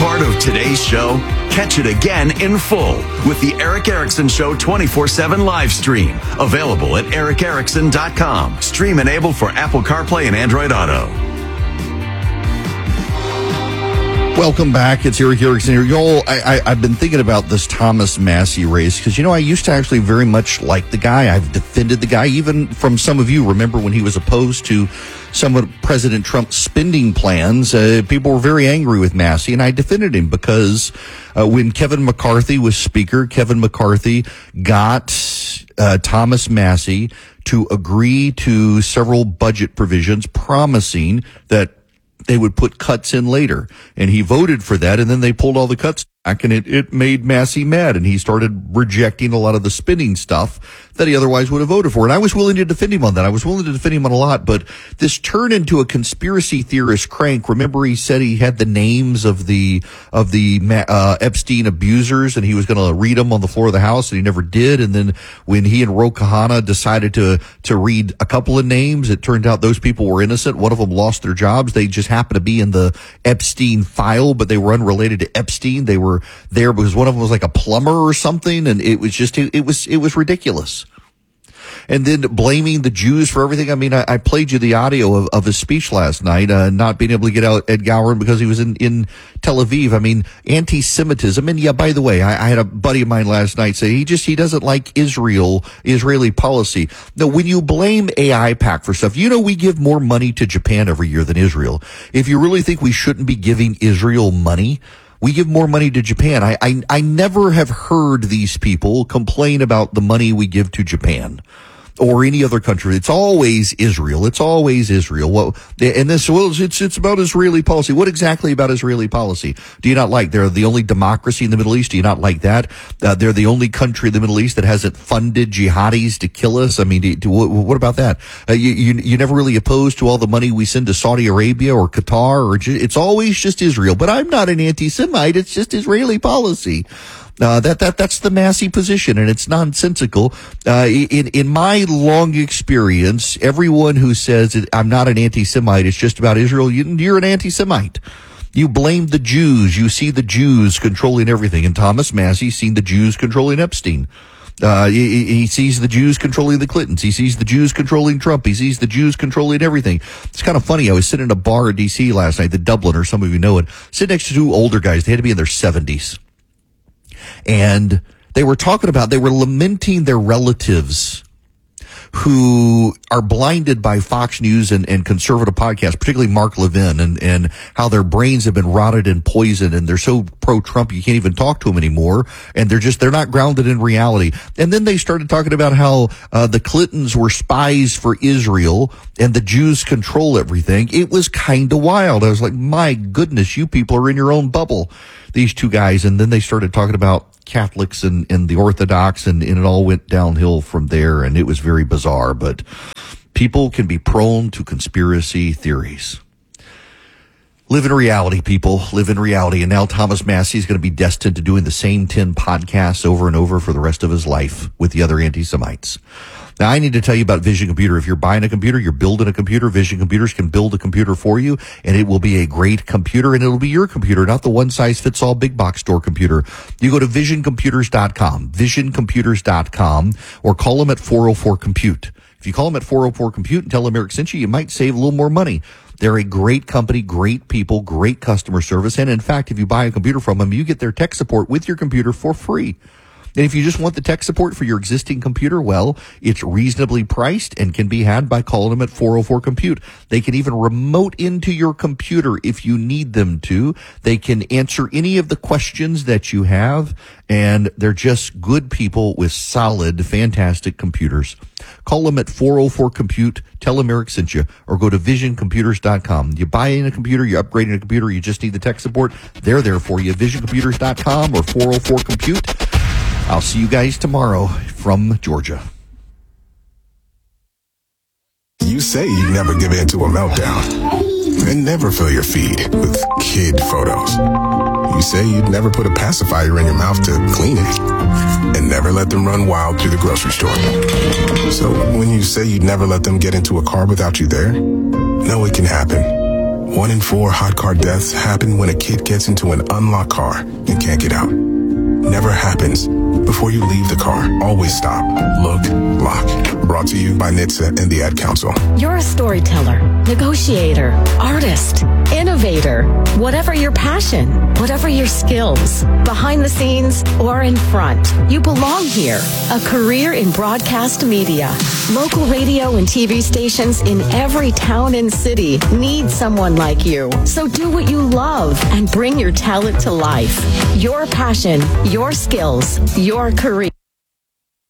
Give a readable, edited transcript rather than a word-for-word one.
part of today's show? Catch it again in full with the Eric Erickson Show 24/7 live stream. Available at ericerickson.com. Stream enabled for Apple CarPlay and Android Auto. Welcome back. It's Eric Erickson here. Y'all, I've been thinking about this Thomas Massie race because, I used to actually very much like the guy. I've defended the guy, even from some of you. Remember when he was opposed to some of President Trump's spending plans? People were very angry with Massie, and I defended him because when Kevin McCarthy was Speaker, Kevin McCarthy got Thomas Massie to agree to several budget provisions promising that they would put cuts in later. And he voted for that, and then they pulled all the cuts back, and it made Massie mad, and he started rejecting a lot of the spending stuff that he otherwise would have voted for. And I was willing to defend him on that. I was willing to defend him on a lot, but this turned into a conspiracy theorist crank. Remember, he said he had the names of the Epstein abusers, and he was going to read them on the floor of the House, and he never did. And then when he and Ro Khanna decided to read a couple of names, it turned out those people were innocent. One of them lost their jobs. They just happened to be in the Epstein file, but they were unrelated to Epstein. They were there because one of them was like a plumber or something, and it was just it was ridiculous. And then blaming the Jews for everything. I mean, I played you the audio of his speech last night, not being able to get out Ed Gowan because he was in Tel Aviv. I mean, anti-Semitism. And yeah, by the way, I had a buddy of mine last night say he doesn't like Israeli policy. Now, when you blame AIPAC for stuff, we give more money to Japan every year than Israel. If you really think we shouldn't be giving Israel money, we give more money to Japan. I never have heard these people complain about the money we give to Japan or any other country. It's always Israel. It's always Israel. It's about Israeli policy. What exactly about Israeli policy do you not like? They're the only democracy in the Middle East. Do you not like that? They're the only country in the Middle East that hasn't funded jihadis to kill us. I mean, what about that? You never really opposed to all the money we send to Saudi Arabia or Qatar, it's always just Israel. But I'm not an anti-Semite. It's just Israeli policy. That's the Massie position, and it's nonsensical. In my long experience, everyone who says I'm not an anti-Semite, it's just about Israel, you're an anti-Semite. You blame the Jews. You see the Jews controlling everything. And Thomas Massie's seen the Jews controlling Epstein. He sees the Jews controlling the Clintons. He sees the Jews controlling Trump. He sees the Jews controlling everything. It's kind of funny. I was sitting in a bar in D.C. last night, the Dubliner, some of you know it, sitting next to two older guys. They had to be in their 70s. And they were lamenting their relatives who are blinded by Fox News and conservative podcasts, particularly Mark Levin, and how their brains have been rotted and poisoned, and they're so pro-Trump you can't even talk to them anymore, and they're not grounded in reality. And then they started talking about how the Clintons were spies for Israel and the Jews control everything. It was kind of wild. I was like, my goodness, you people are in your own bubble, these two guys. And then they started talking about Catholics and the Orthodox, and it all went downhill from there, and it was very bizarre. But people can be prone to conspiracy theories. Live in reality, people. Live in reality. And now Thomas Massie is going to be destined to doing the same 10 podcasts over and over for the rest of his life with the other anti-Semites. Now, I need to tell you about Vision Computer. If you're buying a computer, you're building a computer, Vision Computers can build a computer for you, and it will be a great computer, and it'll be your computer, not the one-size-fits-all big box store computer. You go to visioncomputers.com, visioncomputers.com, or call them at 404-COMPUTE. If you call them at 404-COMPUTE and tell them Eric sent you, you might save a little more money. They're a great company, great people, great customer service, and in fact, if you buy a computer from them, you get their tech support with your computer for free. And if you just want the tech support for your existing computer, well, it's reasonably priced and can be had by calling them at 404-COMPUTE. They can even remote into your computer if you need them to. They can answer any of the questions that you have, and they're just good people with solid, fantastic computers. Call them at 404-COMPUTE. Tell them Eric sent you, or go to visioncomputers.com. You buy in a computer, you're upgrading a computer, you just need the tech support. They're there for you. Visioncomputers.com or 404-COMPUTE. I'll see you guys tomorrow from Georgia. You say you never give in to a meltdown and never fill your feed with kid photos. You say you'd never put a pacifier in your mouth to clean it and never let them run wild through the grocery store. So when you say you'd never let them get into a car without you there, know it can happen. 1 in 4 hot car deaths happen when a kid gets into an unlocked car and can't get out. Never happens. Before you leave the car, always stop, look, lock. Brought to you by NHTSA and the Ad Council. You're a storyteller, negotiator, artist, innovator. Whatever your passion, whatever your skills, behind the scenes or in front, you belong here. A career in broadcast media. Local radio and TV stations in every town and city need someone like you. So do what you love and bring your talent to life. Your passion, your skills, your career.